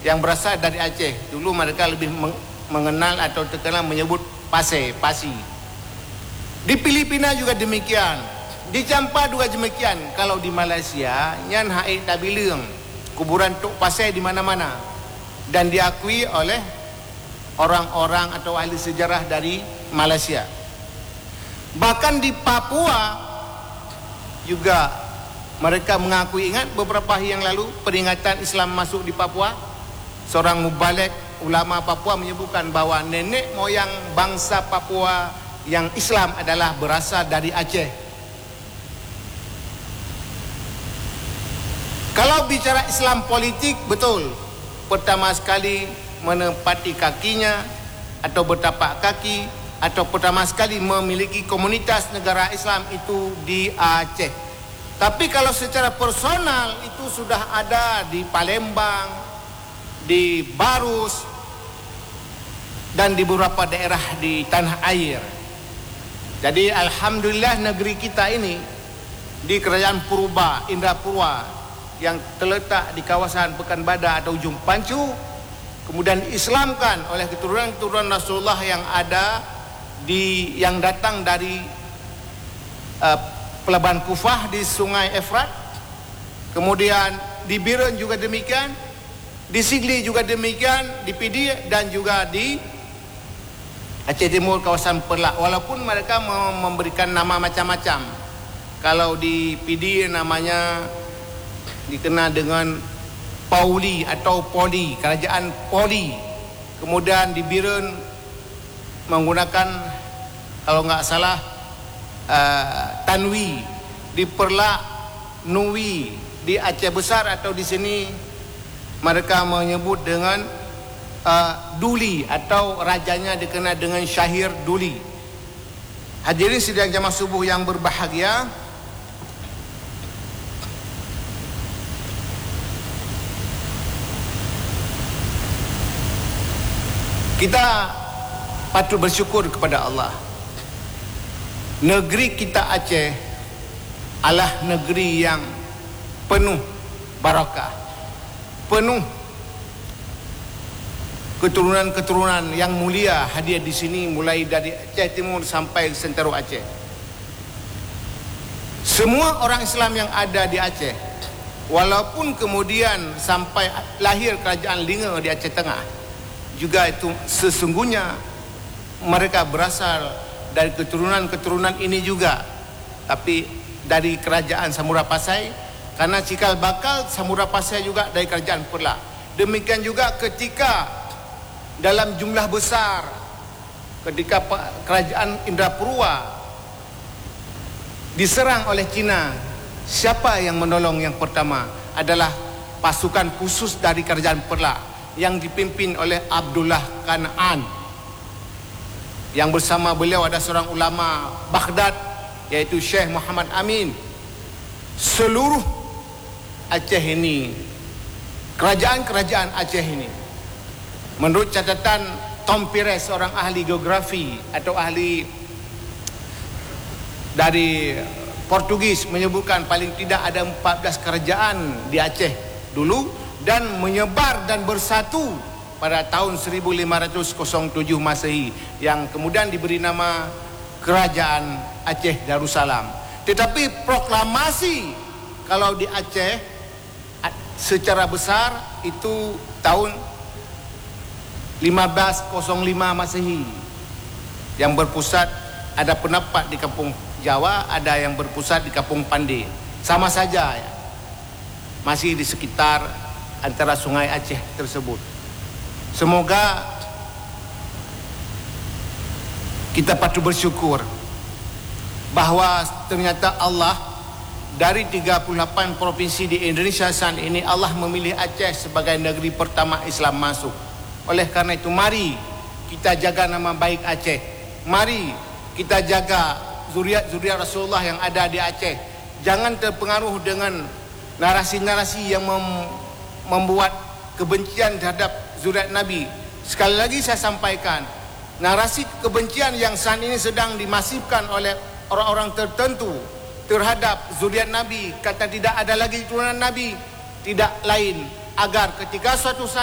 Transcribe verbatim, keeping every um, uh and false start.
yang berasal dari Aceh. Dulu mereka lebih mengenal atau terkenal menyebut Pasir, Pasi. Di Filipina juga demikian. Di Champa juga demikian. Kalau di Malaysia, nyan haid tabileung, kuburan Tok Pasir di mana-mana, dan diakui oleh orang-orang atau ahli sejarah dari Malaysia. Bahkan di Papua juga mereka mengakui. Ingat beberapa hari yang lalu peringatan Islam masuk di Papua, seorang mubalik ulama Papua menyebutkan bahawa nenek moyang bangsa Papua yang Islam adalah berasal dari Aceh. Kalau bicara Islam politik, betul, pertama sekali menempati kakinya atau bertapak kaki atau pertama sekali memiliki komunitas negara Islam itu di Aceh. Tapi kalau secara personal itu sudah ada di Palembang, di Barus, dan di beberapa daerah di tanah air. Jadi alhamdulillah negeri kita ini di Kerajaan Purba, Indrapura, yang terletak di kawasan Pekanbadak atau Ujung Pancu, kemudian diislamkan oleh keturunan-keturunan Rasulullah yang ada di yang datang dari uh, Pelabuhan Kufah di Sungai Efrat. Kemudian di Biren juga demikian, di Sigli juga demikian, di Pidi dan juga di Aceh Timur kawasan Perlak. Walaupun mereka memberikan nama macam-macam. Kalau di Pidi namanya dikenal dengan Pauli atau Poli, Kerajaan Poli. Kemudian di Biren menggunakan, kalau nggak salah, uh, Tanwi. Di Perlak Nui. Di Aceh Besar atau di sini mereka menyebut dengan uh, Duli, atau rajanya dikenal dengan Syahir Duli. Hadirin sidang jamaah subuh yang berbahagia, kita patut bersyukur kepada Allah. Negeri kita Aceh adalah negeri yang penuh barakah, penuh keturunan-keturunan yang mulia hadir di sini, mulai dari Aceh Timur sampai sentero Aceh. Semua orang Islam yang ada di Aceh, walaupun kemudian sampai lahir kerajaan Linga di Aceh Tengah, juga itu sesungguhnya mereka berasal dari keturunan-keturunan ini juga, tapi dari kerajaan Samurapasai, karena cikal bakal Samurapasai juga dari kerajaan Perlak. Demikian juga ketika dalam jumlah besar, ketika kerajaan Indrapura diserang oleh Cina, siapa yang menolong yang pertama? Adalah pasukan khusus dari kerajaan Perlak yang dipimpin oleh Abdullah Kanaan. Yang bersama beliau ada seorang ulama Baghdad, yaitu Syekh Muhammad Amin. Seluruh Aceh ini, kerajaan-kerajaan Aceh ini, menurut catatan Tom Pires, seorang ahli geografi atau ahli dari Portugis, menyebutkan paling tidak ada empat belas kerajaan di Aceh dulu, dan menyebar dan bersatu pada tahun seribu lima ratus tujuh Masehi, yang kemudian diberi nama Kerajaan Aceh Darussalam. Tetapi proklamasi kalau di Aceh secara besar itu tahun lima belas nol lima Masehi, yang berpusat, ada pendapat di Kampung Jawa, ada yang berpusat di Kampung Pandi. Sama saja ya, masih di sekitar antara Sungai Aceh tersebut. Semoga kita patut bersyukur bahawa ternyata Allah, dari tiga puluh delapan provinsi di Indonesia saat ini, Allah memilih Aceh sebagai negeri pertama Islam masuk. Oleh karena itu, mari kita jaga nama baik Aceh. Mari kita jaga zuriat-zuriat Rasulullah yang ada di Aceh. Jangan terpengaruh dengan narasi-narasi yang mem membuat kebencian terhadap zuriat Nabi. Sekali lagi saya sampaikan, narasi kebencian yang saat ini sedang dimasifkan oleh orang-orang tertentu terhadap zuriat Nabi, kata tidak ada lagi turunan Nabi, tidak lain agar ketika suatu saat